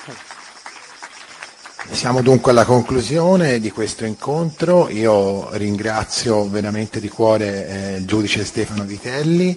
Siamo dunque alla conclusione di questo incontro. Io ringrazio veramente di cuore il giudice Stefano Vitelli.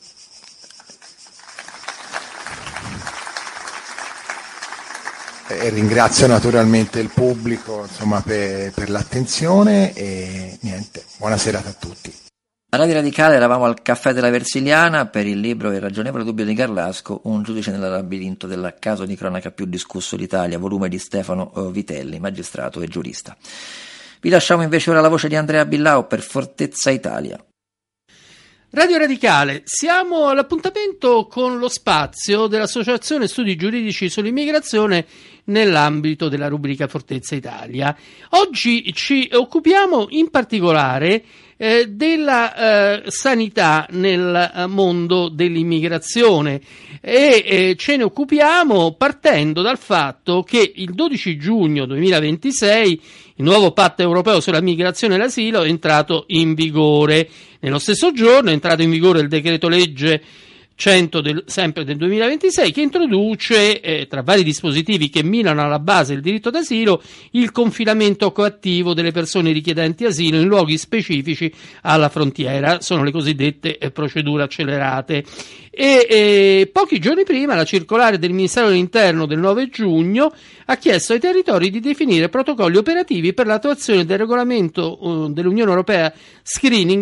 E ringrazio naturalmente il pubblico, insomma, per l'attenzione e niente, buona serata a tutti. A Radio Radicale eravamo al Caffè della Versiliana per il libro Il ragionevole dubbio di Garlasco, un giudice nel labirinto del caso di cronaca più discusso d'Italia, volume di Stefano Vitelli, magistrato e giurista. Vi lasciamo invece ora la voce di Andrea Billau per Fortezza Italia. Radio Radicale, siamo all'appuntamento con lo spazio dell'Associazione Studi Giuridici sull'Immigrazione nell'ambito della rubrica Fortezza Italia. Oggi ci occupiamo in particolare della sanità nel mondo dell'immigrazione e ce ne occupiamo partendo dal fatto che il 12 giugno 2026 il nuovo patto europeo sulla migrazione e l'asilo è entrato in vigore. Nello stesso giorno è entrato in vigore il decreto legge 100 sempre del 2026 che introduce, tra vari dispositivi che minano alla base il diritto d'asilo, il confinamento coattivo delle persone richiedenti asilo in luoghi specifici alla frontiera, sono le cosiddette procedure accelerate. E pochi giorni prima la circolare del Ministero dell'Interno del 9 giugno ha chiesto ai territori di definire protocolli operativi per l'attuazione del regolamento dell'Unione Europea Screening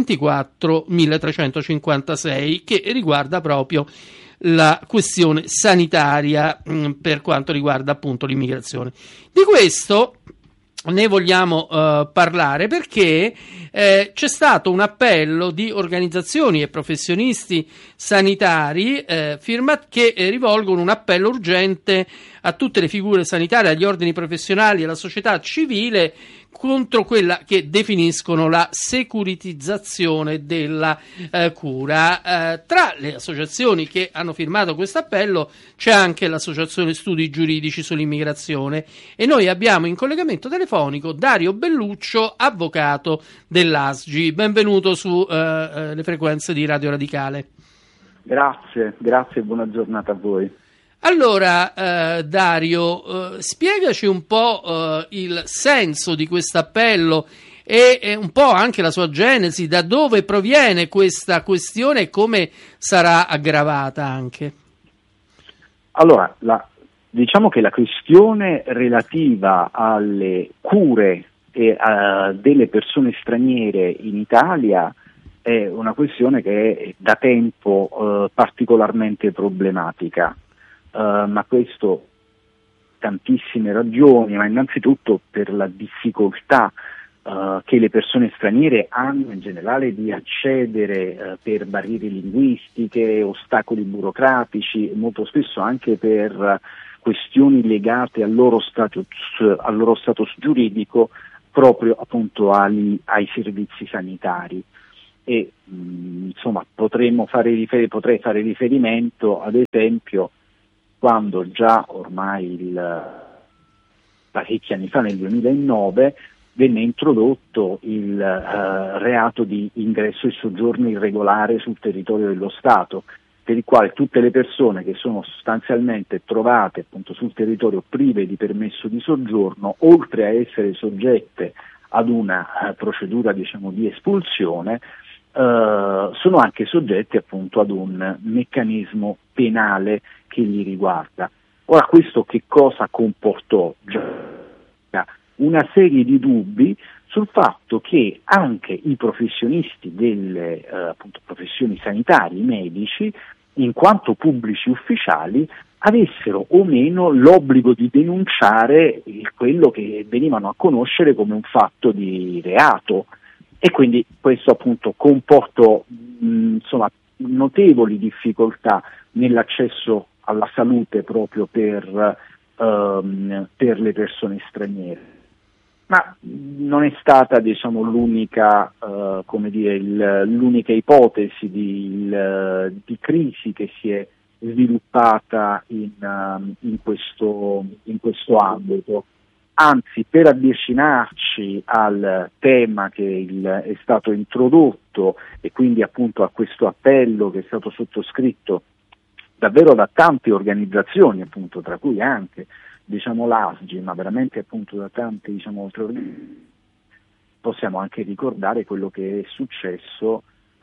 2024-1356 che riguarda proprio la questione sanitaria per quanto riguarda appunto l'immigrazione. Di questo ne vogliamo parlare perché c'è stato un appello di organizzazioni e professionisti sanitari che rivolgono un appello urgente a tutte le figure sanitarie, agli ordini professionali e alla società civile contro quella che definiscono la securitizzazione della cura. Tra le associazioni che hanno firmato questo appello c'è anche l'Associazione Studi Giuridici sull'Immigrazione e noi abbiamo in collegamento telefonico Dario Belluccio, avvocato dell'ASGI. Benvenuto su le frequenze di Radio Radicale. Grazie e buona giornata a voi. Allora, Dario, spiegaci un po' il senso di questo appello e un po' anche la sua genesi, da dove proviene questa questione e come sarà aggravata anche. Allora, diciamo che la questione relativa alle cure delle persone straniere in Italia è una questione che è da tempo particolarmente problematica. Ma questo tantissime ragioni, ma innanzitutto per la difficoltà che le persone straniere hanno in generale di accedere per barriere linguistiche, ostacoli burocratici, molto spesso anche per questioni legate al loro status giuridico, proprio appunto ai servizi sanitari. E insomma potrei fare riferimento ad esempio quando già ormai parecchi anni fa, nel 2009, venne introdotto il reato di ingresso e soggiorno irregolare sul territorio dello Stato, per il quale tutte le persone che sono sostanzialmente trovate appunto sul territorio prive di permesso di soggiorno, oltre a essere soggette ad una procedura diciamo di espulsione, sono anche soggetti appunto ad un meccanismo penale che li riguarda. Ora questo che cosa comportò? Una serie di dubbi sul fatto che anche i professionisti delle appunto professioni sanitarie, i medici, in quanto pubblici ufficiali, avessero o meno l'obbligo di denunciare quello che venivano a conoscere come un fatto di reato. E quindi questo appunto comportò notevoli difficoltà nell'accesso alla salute proprio per le persone straniere. Ma non è stata diciamo l'unica l'unica ipotesi di crisi che si è sviluppata in questo ambito. Anzi, per avvicinarci al tema che è stato introdotto e quindi appunto a questo appello che è stato sottoscritto davvero da tante organizzazioni, appunto, tra cui anche l'ASGI, ma veramente appunto da tante altre organizzazioni. Possiamo anche ricordare quello che è successo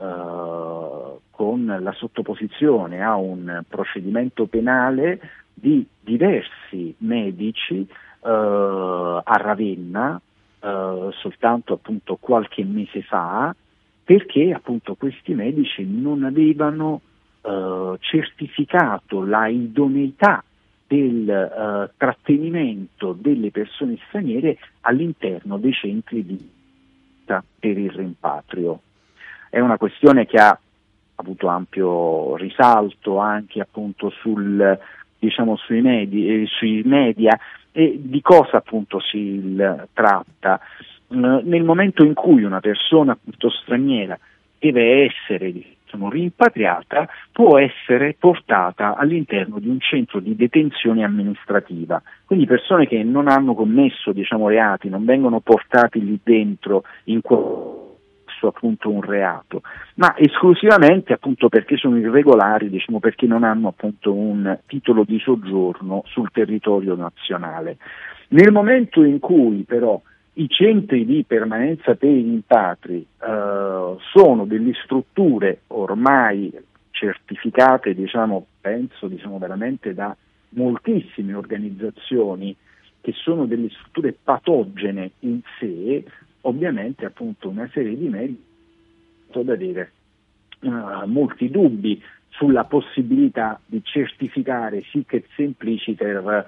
con la sottoposizione a un procedimento penale di diversi medici a Ravenna soltanto appunto qualche mese fa, perché appunto questi medici non avevano certificato la idoneità del trattenimento delle persone straniere all'interno dei centri di per il rimpatrio. È una questione che ha avuto ampio risalto anche appunto sui media, e di cosa appunto si tratta. Nel momento in cui una persona appunto straniera deve essere rimpatriata, può essere portata all'interno di un centro di detenzione amministrativa, quindi persone che non hanno commesso reati non vengono portati lì dentro in appunto un reato, ma esclusivamente appunto perché sono irregolari, perché non hanno appunto un titolo di soggiorno sul territorio nazionale. Nel momento in cui però i centri di permanenza per i rimpatri sono delle strutture ormai certificate, penso veramente da moltissime organizzazioni, che sono delle strutture patogene in sé, ovviamente appunto una serie di medici da avere molti dubbi sulla possibilità di certificare sic et simpliciter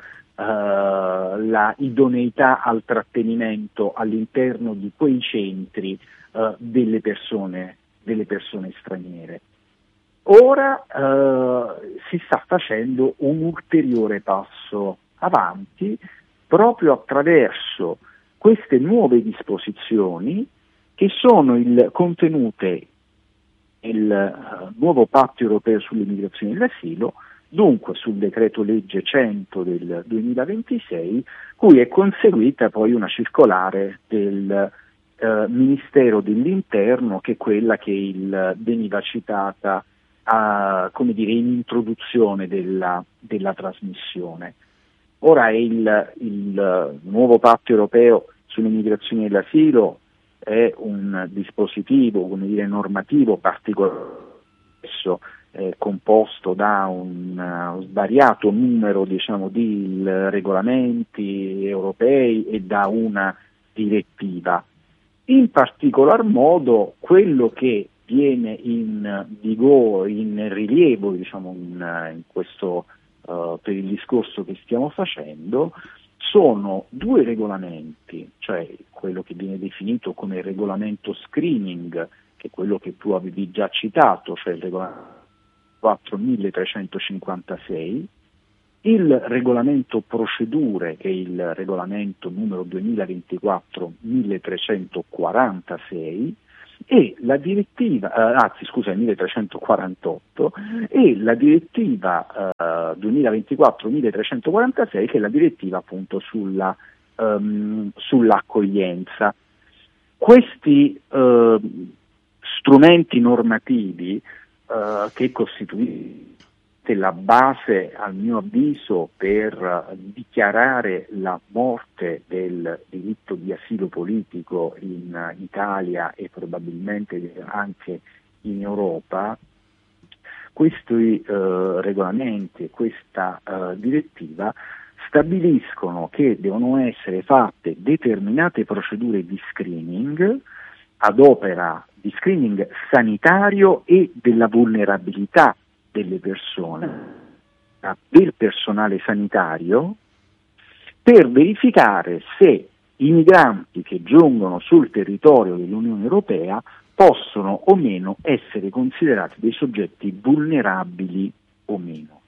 la idoneità al trattenimento all'interno di quei centri delle persone straniere. Ora si sta facendo un ulteriore passo avanti proprio attraverso queste nuove disposizioni che sono contenute nel nuovo patto europeo sull'immigrazione e l'asilo, dunque sul decreto legge 100 del 2026, cui è conseguita poi una circolare del Ministero dell'Interno, che è quella che veniva citata in introduzione della trasmissione. Ora il nuovo patto europeo sull'immigrazione e l'asilo è un dispositivo normativo particolare, composto da un svariato numero di regolamenti europei e da una direttiva. In particolar modo quello che viene in rilievo in questo per il discorso che stiamo facendo sono due regolamenti, cioè quello che viene definito come regolamento screening, che è quello che tu avevi già citato, cioè il regolamento 4356, il regolamento procedure, che è il regolamento numero 2024-1346, e la direttiva, 1348, e la direttiva 2024-1346, che è la direttiva appunto sull'accoglienza. Questi strumenti normativi che costituiscono la base, al mio avviso, per dichiarare la morte del diritto di asilo politico in Italia e probabilmente anche in Europa, questi regolamenti e questa direttiva stabiliscono che devono essere fatte determinate procedure di screening ad opera di screening sanitario e della vulnerabilità delle persone, del personale sanitario, per verificare se i migranti che giungono sul territorio dell'Unione Europea possono o meno essere considerati dei soggetti vulnerabili o meno.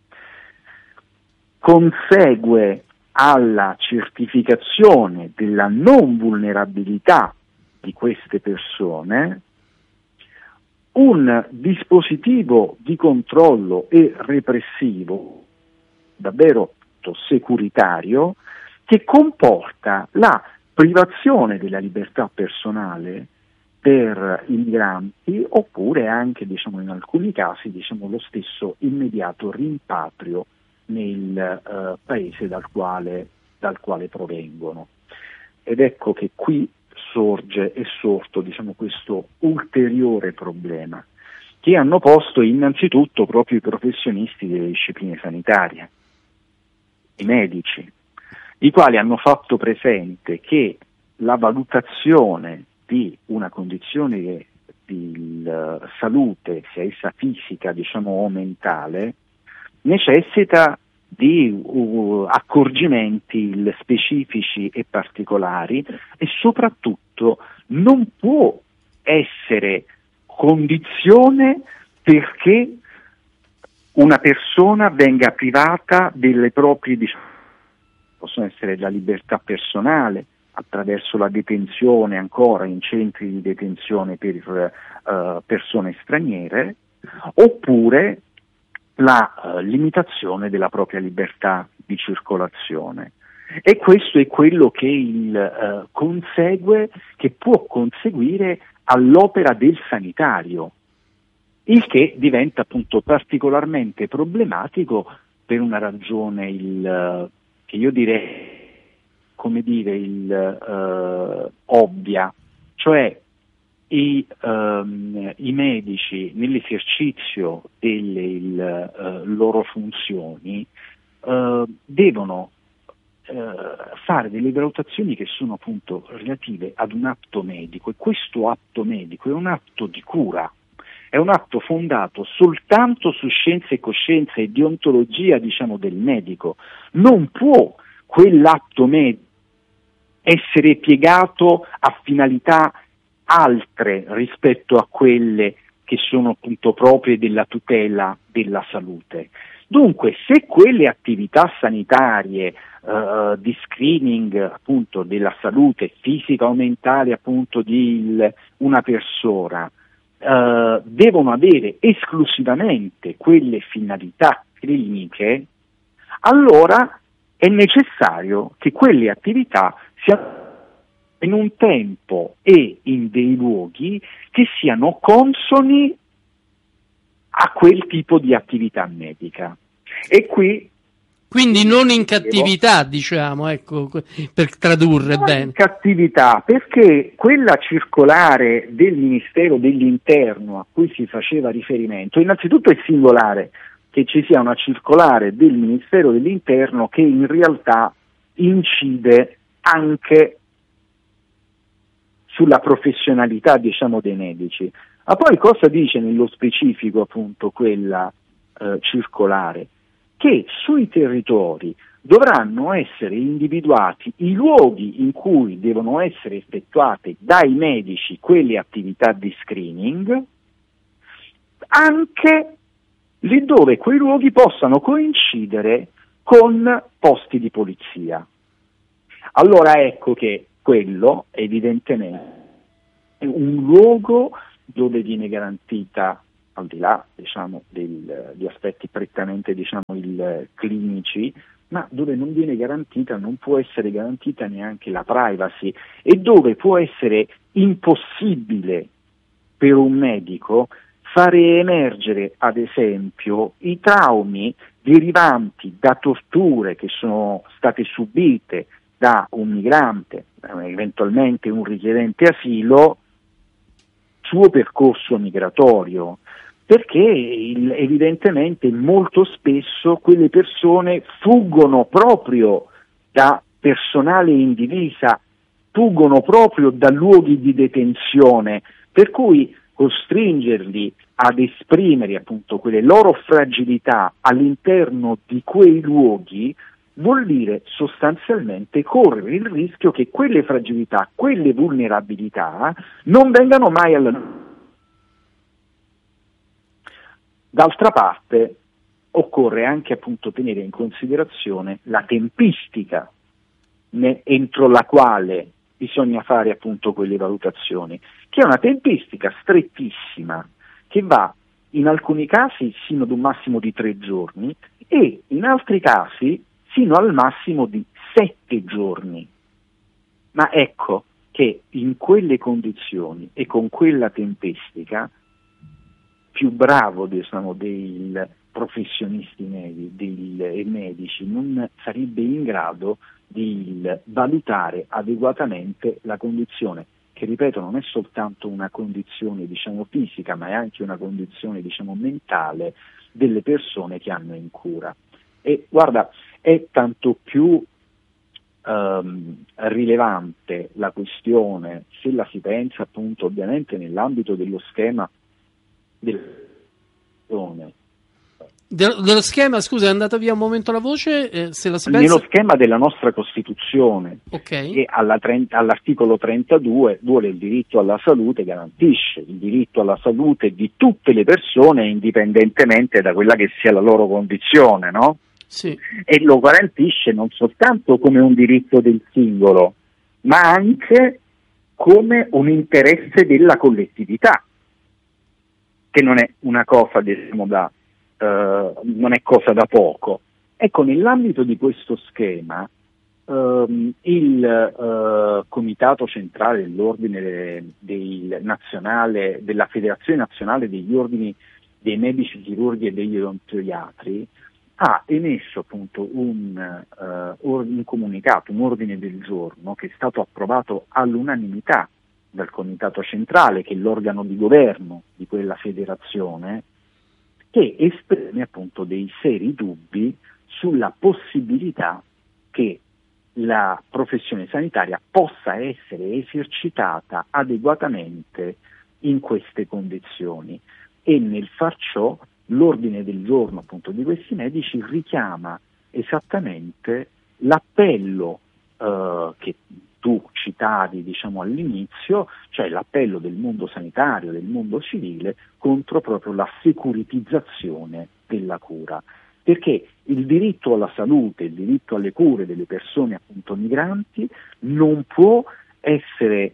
Consegue alla certificazione della non vulnerabilità di queste persone un dispositivo di controllo e repressivo davvero securitario, che comporta la privazione della libertà personale per i migranti, oppure anche, diciamo, in alcuni casi, diciamo, lo stesso immediato rimpatrio nel paese dal quale provengono. Ed ecco che qui è sorto, diciamo, questo ulteriore problema che hanno posto innanzitutto proprio i professionisti delle discipline sanitarie, i medici, i quali hanno fatto presente che la valutazione di una condizione di salute, sia essa fisica, diciamo, o mentale, necessita di accorgimenti specifici e particolari, e soprattutto non può essere condizione perché una persona venga privata delle proprie, diciamo, possono essere la libertà personale attraverso la detenzione ancora in centri di detenzione per persone straniere, oppure la limitazione della propria libertà di circolazione. E questo è quello che che può conseguire all'opera del sanitario, il che diventa appunto particolarmente problematico per una ragione che io direi, come dire, ovvia, cioè i medici nell'esercizio delle loro funzioni devono fare delle valutazioni che sono appunto relative ad un atto medico, e questo atto medico è un atto di cura, è un atto fondato soltanto su scienza e coscienza e deontologia, diciamo, del medico. Non può quell'atto medico essere piegato a finalità altre rispetto a quelle che sono appunto proprie della tutela della salute. Dunque, se quelle attività sanitarie di screening appunto della salute fisica o mentale appunto di una persona devono avere esclusivamente quelle finalità cliniche, allora è necessario che quelle attività siano in un tempo e in dei luoghi che siano consoni a quel tipo di attività medica. E quindi non in cattività, diciamo, ecco, per tradurre non bene. In cattività, perché quella circolare del Ministero dell'Interno a cui si faceva riferimento, innanzitutto è singolare che ci sia una circolare del Ministero dell'Interno che in realtà incide anche sulla professionalità, diciamo, dei medici. Ma poi cosa dice nello specifico appunto quella circolare? Che sui territori dovranno essere individuati i luoghi in cui devono essere effettuate dai medici quelle attività di screening, anche lì dove quei luoghi possano coincidere con posti di polizia. Allora ecco che quello evidentemente è un luogo dove viene garantita, al di là, diciamo, di aspetti prettamente, diciamo, clinici, ma dove non viene garantita, non può essere garantita neanche la privacy, e dove può essere impossibile per un medico fare emergere, ad esempio, i traumi derivanti da torture che sono state subite da un migrante, eventualmente un richiedente asilo, suo percorso migratorio, perché evidentemente molto spesso quelle persone fuggono proprio da personale in divisa, fuggono proprio da luoghi di detenzione, per cui costringerli ad esprimere appunto quelle loro fragilità all'interno di quei luoghi vuol dire sostanzialmente correre il rischio che quelle fragilità, quelle vulnerabilità non vengano mai alla luce. D'altra parte occorre anche appunto tenere in considerazione la tempistica entro la quale bisogna fare appunto quelle valutazioni, che è una tempistica strettissima, che va in alcuni casi sino ad un massimo di 3 giorni e in altri casi fino al massimo di 7 giorni. Ma ecco che in quelle condizioni e con quella tempistica più bravo, diciamo, dei professionisti e medici non sarebbe in grado di valutare adeguatamente la condizione, che ripeto non è soltanto una condizione, diciamo, fisica, ma è anche una condizione, diciamo, mentale delle persone che hanno in cura. E guarda, è tanto più rilevante la questione se la si pensa appunto ovviamente nell'ambito dello schema dello schema, scusa, è andata via un momento la voce, se la si pensa... Nello schema della nostra Costituzione, okay, che all'articolo 32 vuole il diritto alla salute, garantisce il diritto alla salute di tutte le persone indipendentemente da quella che sia la loro condizione, no? sì. E lo garantisce non soltanto come un diritto del singolo, ma anche come un interesse della collettività, che non è una cosa, diciamo, non è cosa da poco. Ecco, nell'ambito di questo schema il Comitato Centrale dell'Ordine Nazionale, della Federazione Nazionale degli Ordini dei Medici Chirurghi e degli Odontoiatri ha emesso appunto un comunicato, un ordine del giorno che è stato approvato all'unanimità dal Comitato Centrale, che è l'organo di governo di quella federazione, che esprime appunto dei seri dubbi sulla possibilità che la professione sanitaria possa essere esercitata adeguatamente in queste condizioni, e nel far ciò l'ordine del giorno appunto di questi medici richiama esattamente l'appello che tu citavi, diciamo, all'inizio, cioè l'appello del mondo sanitario, del mondo civile contro proprio la securitizzazione della cura, perché il diritto alla salute, il diritto alle cure delle persone appunto migranti non può essere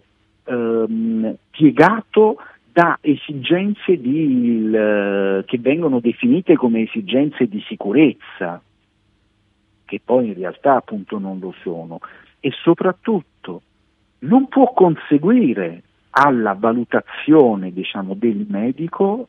piegato da esigenze che vengono definite come esigenze di sicurezza, che poi in realtà appunto non lo sono, e soprattutto non può conseguire alla valutazione, diciamo, del medico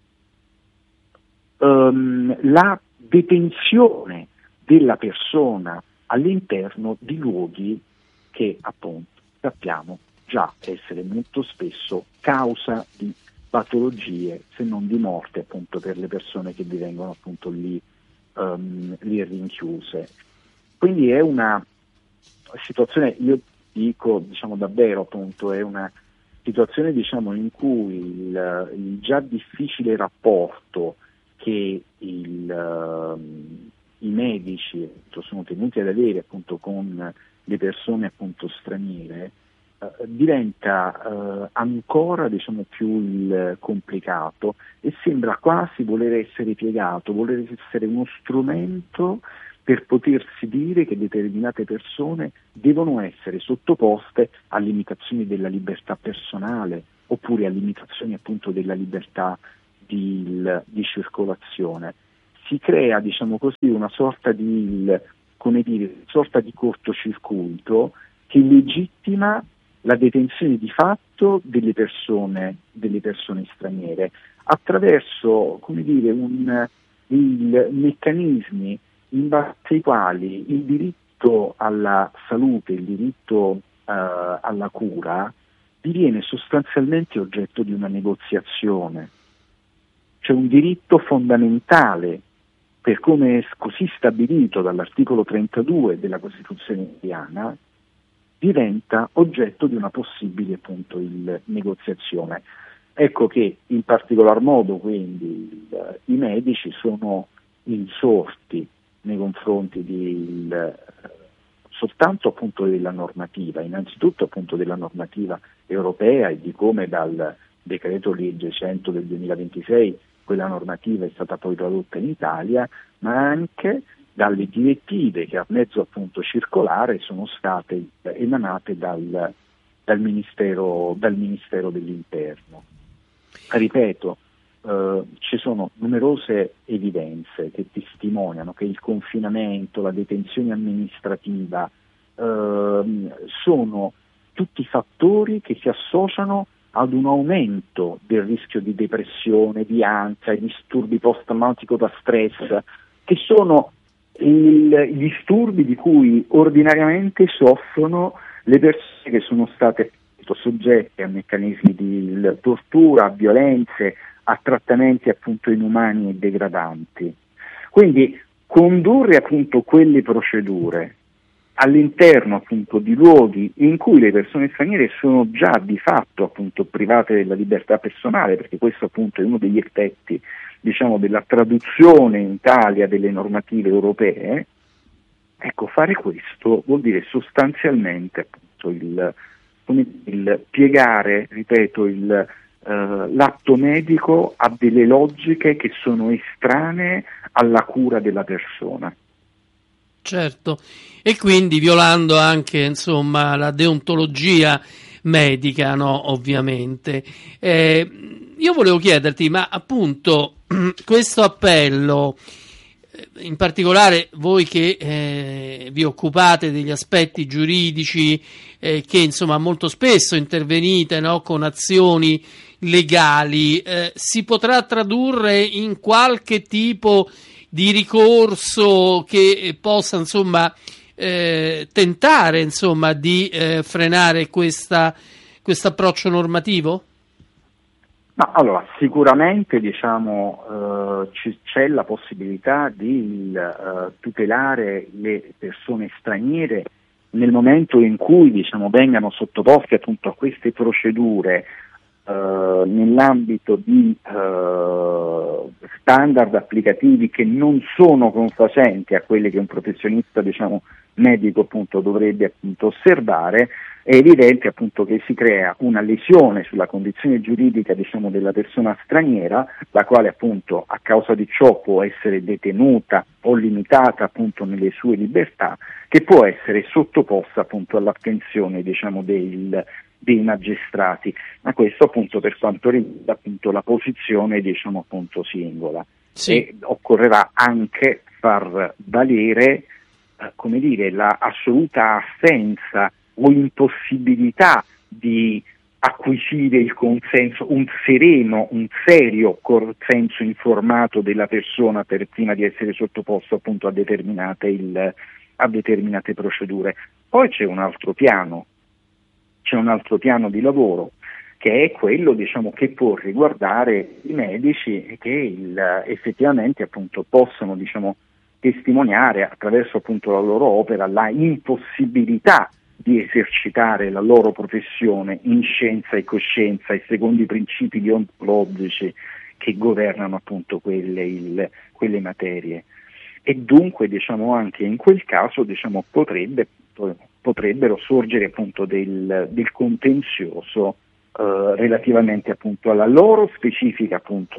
la detenzione della persona all'interno di luoghi che appunto sappiamo già essere molto spesso causa di patologie, se non di morte appunto per le persone che vi vengono appunto lì rinchiuse. Quindi è una situazione, io dico, diciamo, davvero appunto è una situazione, diciamo, in cui il già difficile rapporto che i medici sono tenuti ad avere appunto con le persone appunto straniere diventa ancora, diciamo, più complicato, e sembra quasi voler essere piegato, voler essere uno strumento per potersi dire che determinate persone devono essere sottoposte a limitazioni della libertà personale oppure a limitazioni appunto della libertà di circolazione. Si crea, diciamo così, una sorta di cortocircuito che legittima la detenzione di fatto delle persone straniere attraverso, come dire, meccanismi in base ai quali il diritto alla salute, il diritto alla cura diviene sostanzialmente oggetto di una negoziazione. C'è un diritto fondamentale, per come è così stabilito dall'articolo 32 della Costituzione italiana, diventa oggetto di una possibile appunto negoziazione. Ecco che in particolar modo quindi i medici sono insorti nei confronti soltanto appunto della normativa, innanzitutto appunto della normativa europea e di come dal decreto legge 100 del 2026 quella normativa è stata poi tradotta in Italia, ma anche dalle direttive che a mezzo appunto circolare sono state emanate dal Ministero dell'Interno. Ripeto, ci sono numerose evidenze che testimoniano che il confinamento, la detenzione amministrativa sono tutti fattori che si associano ad un aumento del rischio di depressione, di ansia, di disturbi post-traumatico da stress, che sono i disturbi di cui ordinariamente soffrono le persone che sono state soggette a meccanismi di tortura, a violenze, a trattamenti appunto inumani e degradanti. Quindi condurre appunto quelle procedure all'interno appunto di luoghi in cui le persone straniere sono già di fatto appunto private della libertà personale, perché questo appunto è uno degli effetti, diciamo, della traduzione in Italia delle normative europee. Ecco, fare questo vuol dire sostanzialmente appunto il piegare, ripeto, l'atto medico a delle logiche che sono estranee alla cura della persona. Certo, e quindi violando anche, insomma, la deontologia medica, no? Ovviamente. Io volevo chiederti, ma appunto questo appello, in particolare voi che vi occupate degli aspetti giuridici, che insomma molto spesso intervenite, no? Con azioni legali, si potrà tradurre in qualche tipo di ricorso che possa insomma tentare insomma di frenare questo approccio normativo? No, allora sicuramente diciamo c'è la possibilità di tutelare le persone straniere nel momento in cui diciamo vengano sottoposte appunto a queste procedure nell'ambito di standard applicativi che non sono confacenti a quelle che un professionista diciamo medico appunto dovrebbe appunto osservare. È evidente appunto che si crea una lesione sulla condizione giuridica diciamo della persona straniera, la quale appunto a causa di ciò può essere detenuta o limitata appunto nelle sue libertà, che può essere sottoposta appunto all'attenzione diciamo dei magistrati, ma questo appunto per quanto riguarda appunto la posizione diciamo appunto singola. Sì. E occorrerà anche far valere come dire la assoluta assenza o impossibilità di acquisire il consenso, un serio consenso informato della persona prima di essere sottoposto appunto a determinate procedure. Poi c'è un altro piano di lavoro che è quello diciamo che può riguardare i medici che effettivamente appunto possono diciamo testimoniare attraverso appunto la loro opera la impossibilità di esercitare la loro professione in scienza e coscienza e secondo i principi deontologici che governano appunto quelle materie. E dunque diciamo anche in quel caso diciamo potrebbero sorgere appunto del contenzioso relativamente appunto alla loro specifica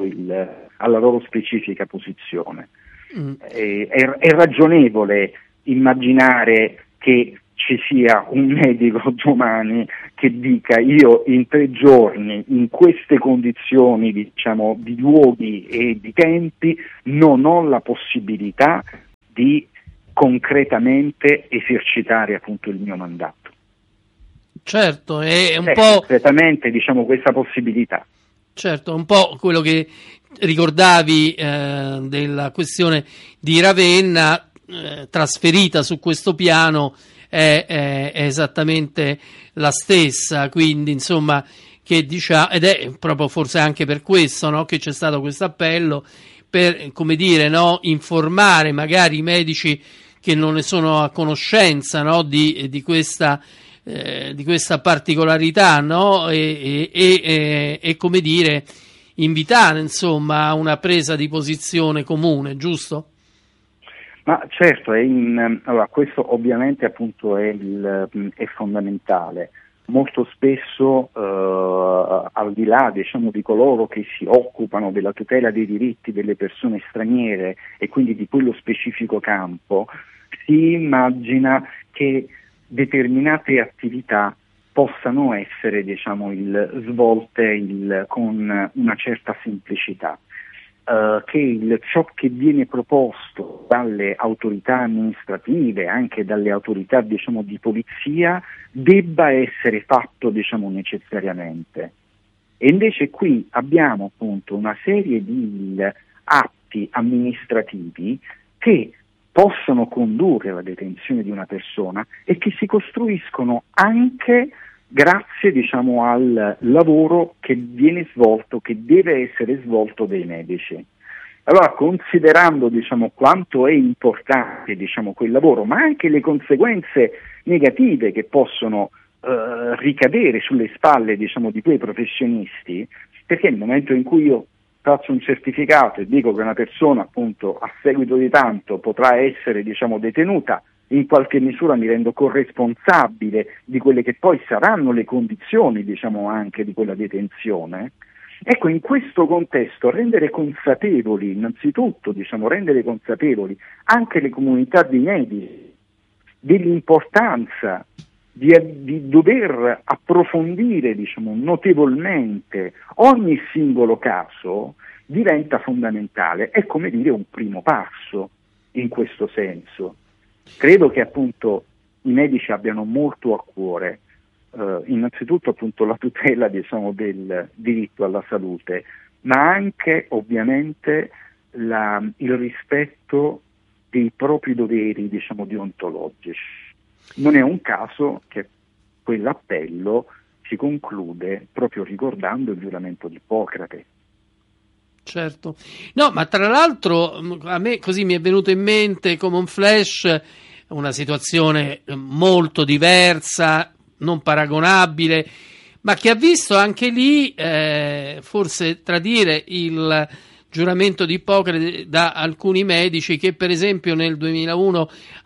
posizione. È ragionevole immaginare che ci sia un medico domani che dica: io in 3 giorni, in queste condizioni diciamo di luoghi e di tempi, non ho la possibilità di concretamente esercitare appunto il mio mandato. Certo, è un po' concretamente diciamo questa possibilità. Certo, un po' quello che ricordavi della questione di Ravenna trasferita su questo piano è esattamente la stessa, quindi insomma che diciamo, ed è proprio forse anche per questo, no, che c'è stato questo appello per, come dire, no, informare magari i medici che non ne sono a conoscenza, no, di questa particolarità, no, e come dire invitare insomma a una presa di posizione comune, giusto? Ma certo, allora, questo ovviamente appunto è fondamentale. Molto spesso al di là diciamo di coloro che si occupano della tutela dei diritti delle persone straniere e quindi di quello specifico campo, si immagina che determinate attività possano essere diciamo svolte con una certa semplicità. che ciò che viene proposto dalle autorità amministrative, anche dalle autorità diciamo di polizia, debba essere fatto diciamo necessariamente. E invece qui abbiamo appunto una serie di atti amministrativi che possono condurre alla detenzione di una persona e che si costruiscono anche grazie diciamo al lavoro che viene svolto, che deve essere svolto dai medici. Allora, considerando diciamo quanto è importante diciamo quel lavoro, ma anche le conseguenze negative che possono ricadere sulle spalle diciamo di quei professionisti, perché nel momento in cui io faccio un certificato e dico che una persona appunto a seguito di tanto potrà essere diciamo detenuta, in qualche misura mi rendo corresponsabile di quelle che poi saranno le condizioni diciamo anche di quella detenzione. Ecco, in questo contesto rendere consapevoli, innanzitutto diciamo rendere consapevoli anche le comunità di medici dell'importanza di dover approfondire diciamo notevolmente ogni singolo caso diventa fondamentale, è come dire un primo passo in questo senso. Credo che appunto i medici abbiano molto a cuore innanzitutto appunto la tutela diciamo del diritto alla salute, ma anche ovviamente il rispetto dei propri doveri diciamo deontologici. Non è un caso che quell'appello si conclude proprio ricordando il giuramento di Ippocrate. Certo. No, ma tra l'altro a me così mi è venuto in mente come un flash una situazione molto diversa, non paragonabile, ma che ha visto anche lì forse tradire il giuramento di Ippocrate da alcuni medici che per esempio nel 2001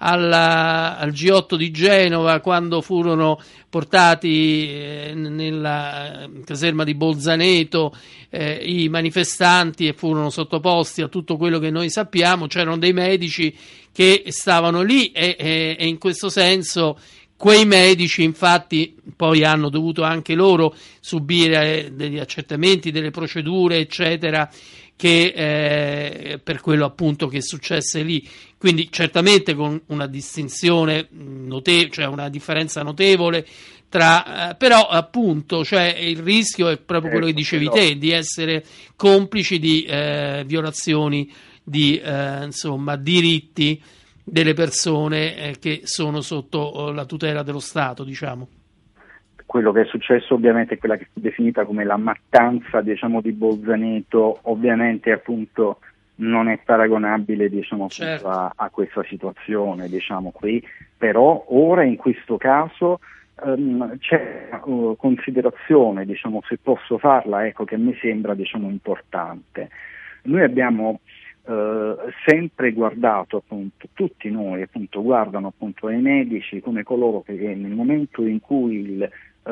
al G8 di Genova, quando furono portati nella caserma di Bolzaneto i manifestanti e furono sottoposti a tutto quello che noi sappiamo, c'erano dei medici che stavano lì e in questo senso quei medici infatti poi hanno dovuto anche loro subire degli accertamenti, delle procedure eccetera, che per quello appunto che successe lì, quindi certamente con una distinzione cioè una differenza notevole tra però appunto cioè il rischio è proprio quello che dicevi te, di essere complici di violazioni di insomma diritti delle persone che sono sotto la tutela dello Stato, diciamo. Quello che è successo ovviamente è quella che fu definita come la mattanza diciamo di Bolzaneto, ovviamente appunto non è paragonabile diciamo certo. a questa situazione diciamo qui, però ora in questo caso c'è considerazione diciamo, se posso farla, ecco, che mi sembra diciamo importante. Noi abbiamo sempre guardato appunto, tutti noi appunto guardano appunto ai medici come coloro che nel momento in cui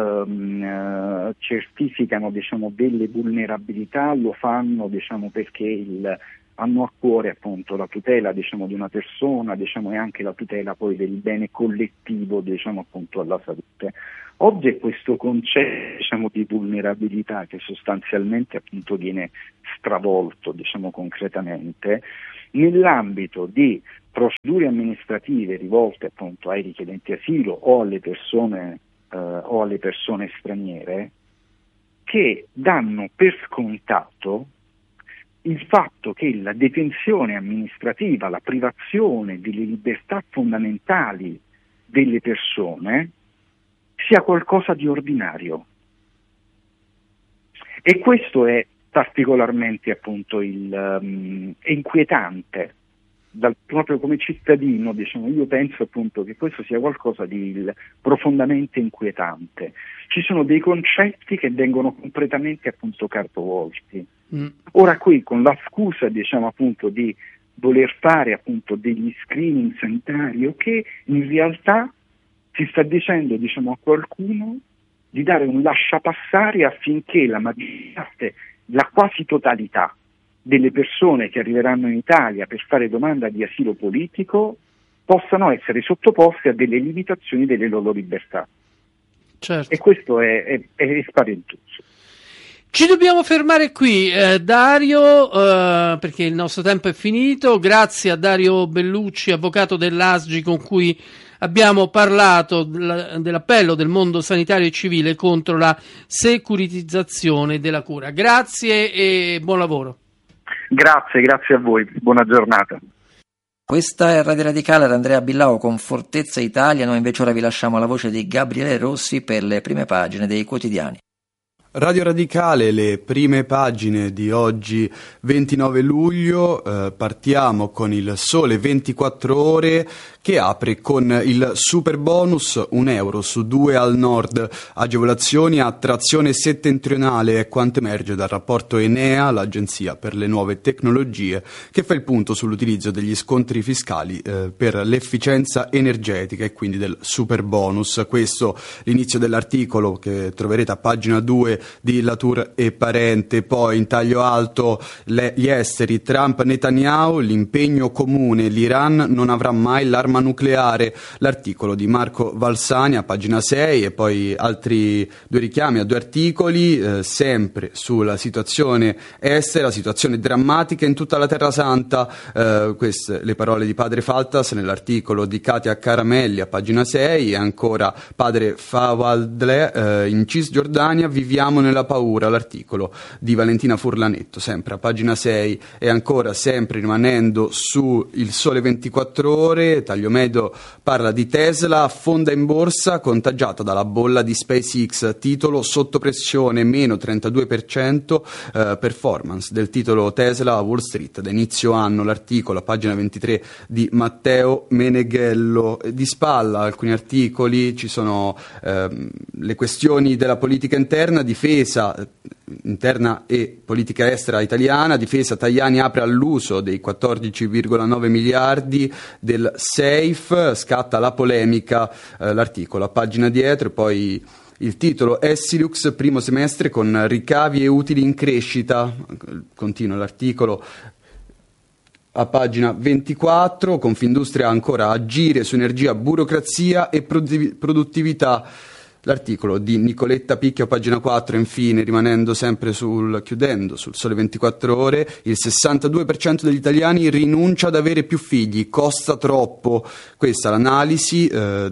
certificano diciamo delle vulnerabilità lo fanno diciamo perché hanno a cuore appunto la tutela diciamo di una persona diciamo e anche la tutela poi del bene collettivo diciamo appunto alla salute. Oggi è questo concetto diciamo di vulnerabilità che sostanzialmente appunto viene stravolto diciamo concretamente nell'ambito di procedure amministrative rivolte appunto ai richiedenti asilo o alle persone straniere, che danno per scontato il fatto che la detenzione amministrativa, la privazione delle libertà fondamentali delle persone sia qualcosa di ordinario. E questo è particolarmente appunto è inquietante. Proprio come cittadino, diciamo, io penso appunto che questo sia qualcosa di profondamente inquietante. Ci sono dei concetti che vengono completamente appunto capovolti. Ora qui con la scusa diciamo appunto di voler fare appunto degli screening sanitari, che in realtà si sta dicendo diciamo a qualcuno di dare un lasciapassare affinché la maggior parte, la quasi totalità delle persone che arriveranno in Italia per fare domanda di asilo politico possano essere sottoposte a delle limitazioni delle loro libertà. Certo. E questo è spaventoso. Ci dobbiamo fermare qui, Dario, perché il nostro tempo è finito. Grazie a Dario Bellucci, avvocato dell'ASGI, con cui abbiamo parlato dell'appello del mondo sanitario e civile contro la securitizzazione della cura. Grazie e buon lavoro. Grazie a voi, buona giornata. Questa è Radio Radicale ad Andrea Billao con Fortezza Italia. Noi invece ora vi lasciamo la voce di Gabriele Rossi per le prime pagine dei quotidiani. Radio Radicale, le prime pagine di oggi 29 luglio, partiamo con il Sole 24 Ore che apre con il super bonus, €1 su 2 al nord, agevolazioni a trazione settentrionale è quanto emerge dal rapporto Enea, l'Agenzia per le Nuove Tecnologie, che fa il punto sull'utilizzo degli scontri fiscali per l'efficienza energetica e quindi del super bonus. Questo l'inizio dell'articolo che troverete a pagina 2 di Latour e Parente. Poi in taglio alto gli esteri, Trump, Netanyahu, l'impegno comune, l'Iran non avrà mai l'arma nucleare, l'articolo di Marco Valsani a pagina 6 e poi altri 2 richiami a 2 articoli sempre sulla situazione estera, situazione drammatica in tutta la Terra Santa, queste le parole di padre Faltas nell'articolo di Katia Caramelli a pagina 6 e ancora padre Fawaldle in Cisgiordania viviamo nella paura, l'articolo di Valentina Furlanetto sempre a pagina 6 e ancora sempre rimanendo su Il Sole 24 Ore, taglio medio parla di Tesla, affonda in borsa contagiata dalla bolla di SpaceX, titolo sotto pressione meno 32%, performance del titolo Tesla a Wall Street da inizio anno, l'articolo a pagina 23 di Matteo Meneghello. Di spalla alcuni articoli, ci sono le questioni della politica interna, difesa interna e politica estera italiana, difesa Tajani apre all'uso dei 14,9 miliardi del SAFE, scatta la polemica, l'articolo a pagina dietro e poi il titolo Essilux primo semestre con ricavi e utili in crescita, continua l'articolo a pagina 24, Confindustria ancora agire su energia, burocrazia e produttività. L'articolo di Nicoletta Picchio a pagina 4, infine, rimanendo sempre chiudendo sul Sole 24 Ore, il 62% degli italiani rinuncia ad avere più figli, costa troppo. Questa è l'analisi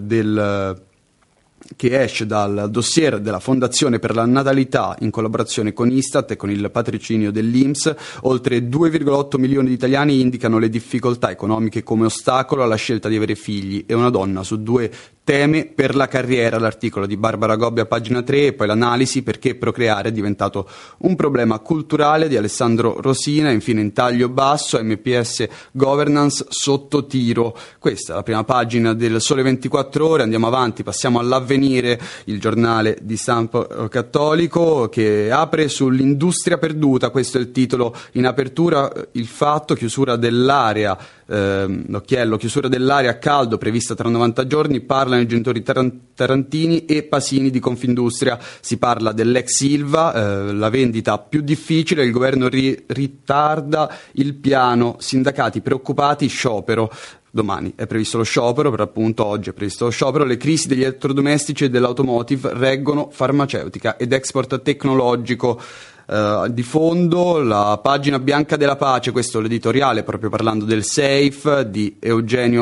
che esce dal dossier della Fondazione per la Natalità in collaborazione con Istat e con il patrocinio dell'INPS. Oltre 2,8 milioni di italiani indicano le difficoltà economiche come ostacolo alla scelta di avere figli e una donna su 2 teme per la carriera, l'articolo di Barbara Gobbi a pagina 3 e poi l'analisi perché procreare è diventato un problema culturale di Alessandro Rosina, infine in taglio basso MPS Governance sotto tiro. Questa è la prima pagina del Sole 24 Ore, andiamo avanti, passiamo all'Avvenire, il giornale di stampo cattolico che apre sull'industria perduta, questo è il titolo in apertura, il fatto, chiusura dell'area, l'occhiello, chiusura dell'area a caldo prevista tra 90 giorni, parlano i genitori tarantini e Pasini di Confindustria, si parla dell'ex Ilva, la vendita più difficile, il governo ritarda il piano, sindacati preoccupati, sciopero. Domani è previsto lo sciopero, per appunto oggi è previsto lo sciopero, le crisi degli elettrodomestici e dell'automotive reggono farmaceutica ed export tecnologico. Di fondo la pagina bianca della pace, questo è l'editoriale proprio parlando del SAFE di Eugenio